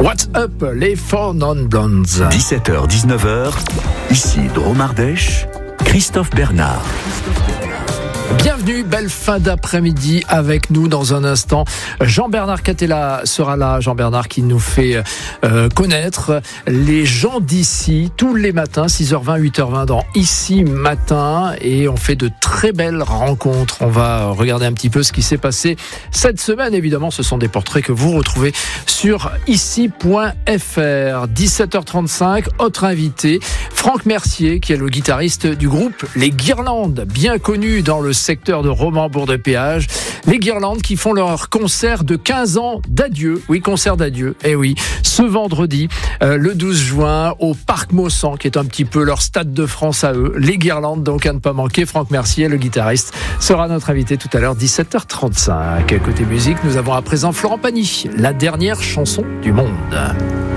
What's Up, les Four Non Blondes. 17h, 19h, ici Dromardèche, Christophe Bernard. Bienvenue, belle fin d'après-midi avec nous dans un instant. Jean-Bernard Catella sera là. Jean-Bernard qui nous fait connaître les gens d'ici tous les matins, 6h20, 8h20 dans Ici Matin. Et on fait de très belles rencontres. On va regarder un petit peu ce qui s'est passé cette semaine. Évidemment, ce sont des portraits que vous retrouvez sur ici.fr. 17h35, autre invité, Franck Mercier, qui est le guitariste du groupe Les Guirlandes, bien connu dans le secteur de Romans-Bourg-de-Péage. Les Guirlandes qui font leur concert de 15 ans d'adieu. Oui, concert d'adieu. Eh oui, ce vendredi, le 12 juin, au Parc Maussan, qui est un petit peu leur stade de France à eux. Les Guirlandes, donc à ne pas manquer. Franck Mercier, le guitariste, sera notre invité tout à l'heure, 17h35. Côté musique, nous avons à présent Florent Pagny, la dernière chanson du monde.